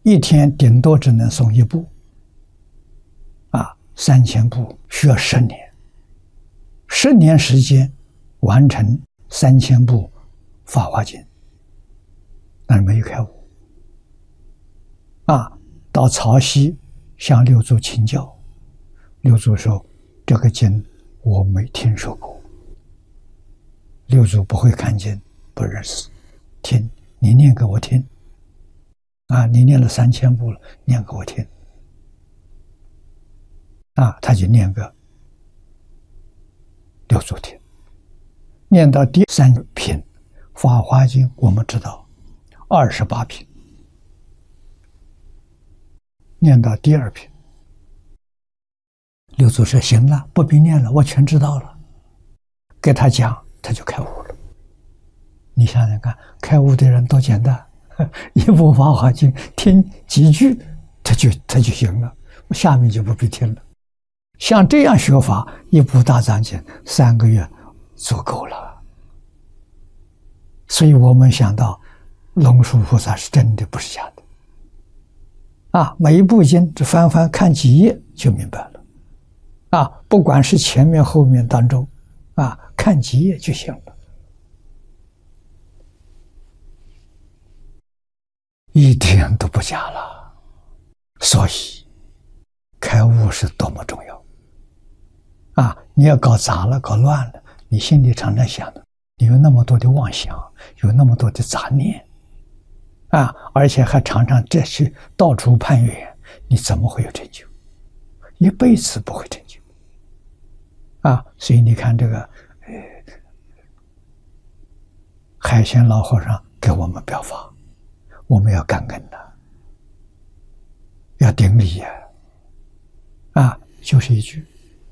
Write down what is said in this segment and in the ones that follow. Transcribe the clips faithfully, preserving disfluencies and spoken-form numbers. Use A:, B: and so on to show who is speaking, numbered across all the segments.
A: 一天顶多只能诵一部，啊，三千部需要十年，十年时间完成三千部《法华经》，但是没有开悟。啊，到曹溪向六祖请教，六祖说：“这个经我没听说过。”六祖不会看经，不认识，听你念给我听。啊，你念了三千部了，念给我听。啊，他就念个六祖听。念到第三品《法华经》，我们知道二十八品。念到第二品，六祖说：“行了，不必念了，我全知道了。”给他讲，他就开悟了。你想想看，开悟的人多简单，一部《法华经》听几句，他就他就行了，下面就不必听了。像这样学法，一部《大藏经》三个月足够了。所以我们想到龙树菩萨是真的，不是假的。啊，每一部经只翻翻看几页就明白了。啊，不管是前面后面当中，啊，看几页就行了，一点都不假了。所以开悟是多么重要啊！你要搞杂了搞乱了，你心里常常想的，你有那么多的妄想，有那么多的杂念啊，而且还常常这去到处攀缘，你怎么会有成就？一辈子不会成就啊！所以你看这个呃，海鲜老和尚给我们表法，我们要感恩的，要顶礼呀！啊，就是一句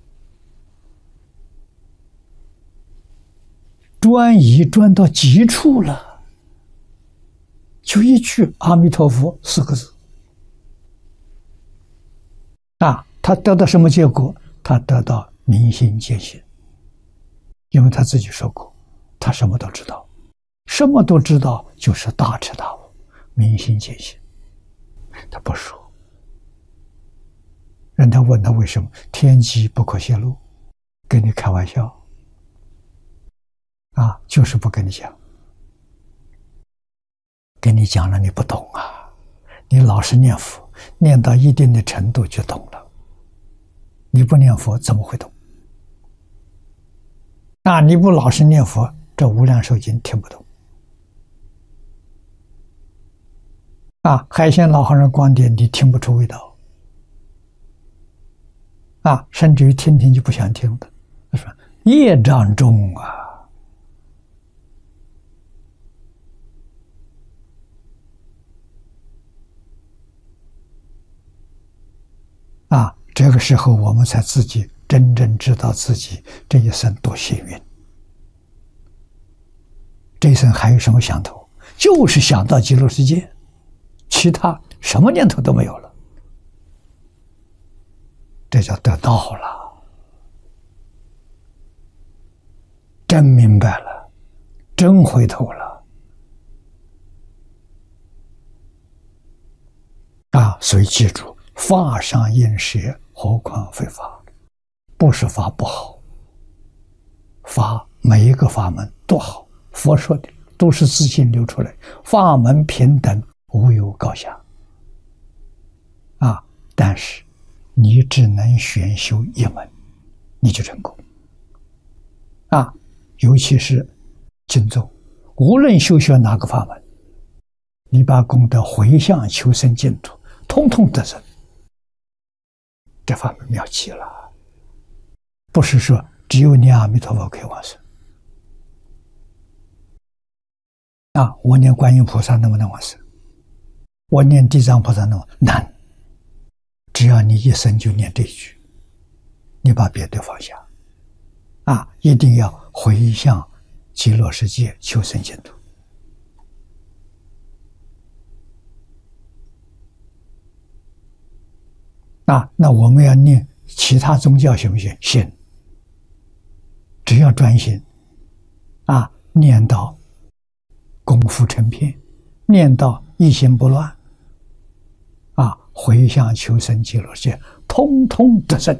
A: 专一专到极处了，就一句阿弥陀佛四个字啊，他得到什么结果？他得到明心见性，因为他自己说过，他什么都知道，什么都知道就是大彻大悟，明心见性。他不说，人家问他为什么，天机不可泄露，跟你开玩笑啊，就是不跟你讲，跟你讲了你不懂啊，你老是念佛，念到一定的程度就懂了，你不念佛怎么会懂？啊，你不老是念佛，这无量寿经听不懂。啊，海鲜老和尚光点你听不出味道，啊，甚至于听听就不想听的。他说业障重啊，啊，这个时候我们才自己真正知道自己这一生多幸运。这一生还有什么想头？就是想到极乐世界，其他什么念头都没有了。这叫得道了，真明白了，真回头了啊！所以记住，法上应舍，何况非法？不是法不好，法每一个法门都好。佛说的都是自信流出来，法门平等，无有高下啊！但是你只能选修一门，你就成功啊！尤其是经咒，无论修学哪个法门，你把功德回向求生净土，通通得生，这法门妙极了。不是说只有念阿弥陀佛可以往生啊！我念观音菩萨能不能往生？我念地藏菩萨能不能？难。只要你一生就念这一句，你把别的放下啊！一定要回向极乐世界求生净土啊！那我们要念其他宗教行不行？行，只要专心啊，念到功夫成片，念到一心不乱回向求生极乐世界，通通得生。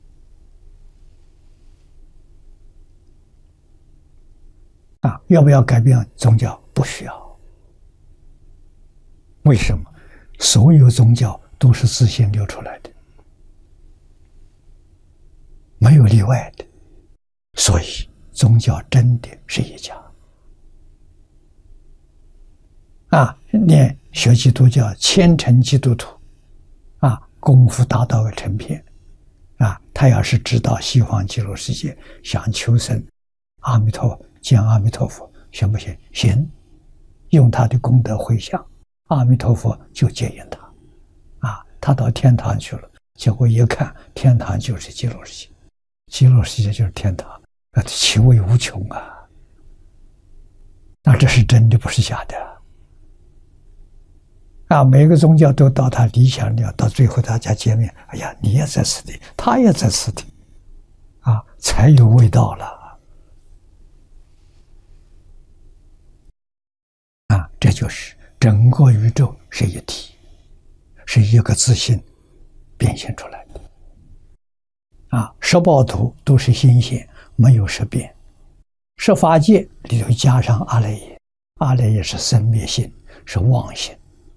A: 啊，要不要改变宗教？不需要。为什么？所有宗教都是自性流出来的，没有例外的。所以宗教真的是一家。啊，念学基督教，虔诚基督徒，啊，功夫达到了成片，啊，他要是知道西方极乐世界，想求生阿弥陀见阿弥陀佛，行不行？行，用他的功德回向，阿弥陀佛就接引他，啊，他到天堂去了，结果一看，天堂就是极乐世界，极乐世界就是天堂，那其味无穷啊！那这是真的，不是假的。啊，每个宗教都到他理想了，到最后大家见面，哎呀，你也在此地，他也在此地，啊，才有味道了。啊，这就是整个宇宙是一体，是一个自性变现出来的。啊，十报图都是心性，没有十变。十法界里头加上阿赖耶，阿赖耶是生灭性，是妄性。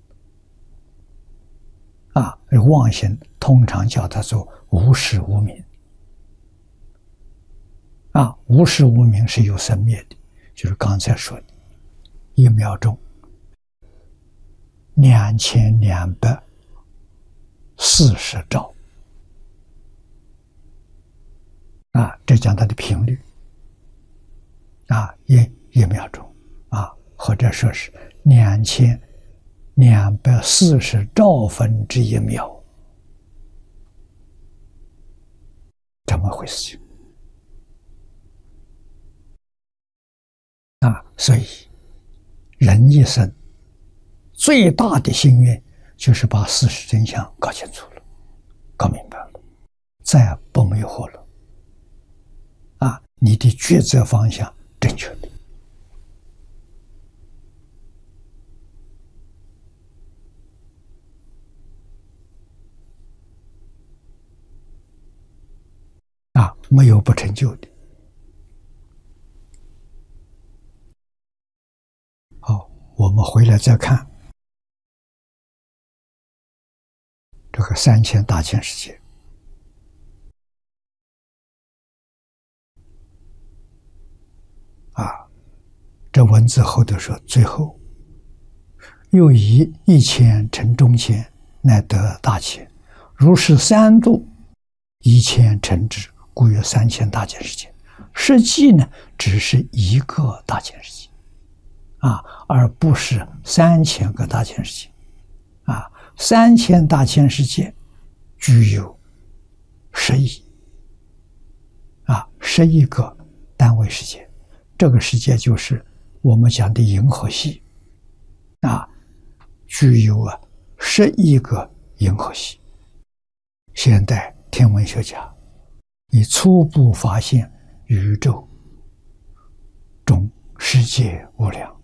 A: 啊，妄心通常叫它做无始无明。啊，无始无明是有生灭的，就是刚才说的，一秒钟两千两百四十兆。啊，这讲它的频率。啊，一一秒钟，啊，或者说是两千。两百四十兆分之一秒，怎么回事情？啊，所以人一生最大的心愿就是把事实真相搞清楚了，搞明白了，再不迷惑了。啊，你的抉择方向正确的。啊，没有不成就的。好，我们回来再看这个三千大千世界。啊，这文字后头说，最后又以一千乘中千，乃得大千，如是三度，一千乘之。故有三千大千世界，实际呢只是一个大千世界，啊，而不是三千个大千世界，啊，三千大千世界具有十亿，啊，十亿个单位世界，这个世界就是我们讲的银河系，啊，具有啊十亿个银河系。现代天文学家已初步发现宇宙中世界无量，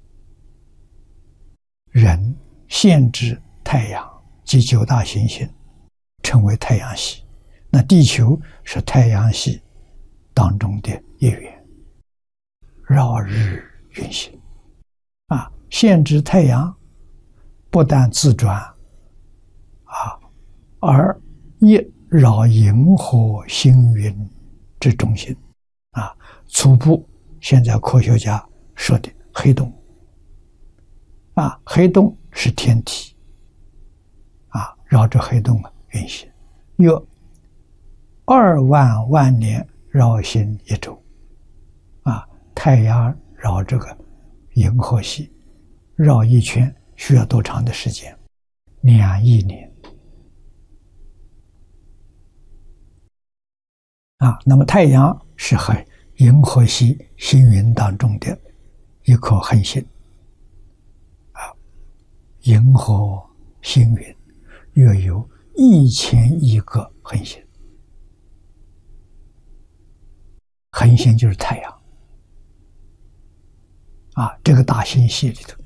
A: 人限制太阳及九大行星称为太阳系，那地球是太阳系当中的一员，绕日运行。啊，限制太阳不但自转，啊，而一绕银河星云之中心，啊，初步现在科学家说的黑洞，啊，黑洞是天体，啊，绕着黑洞运行，有二万万年绕行一周，啊，太阳绕这个银河系绕一圈需要多长的时间？两亿年。啊，那么太阳是和银河系星云当中的一颗恒星，啊，银河星云约有一千亿个恒星，恒星就是太阳，啊，这个大星系里头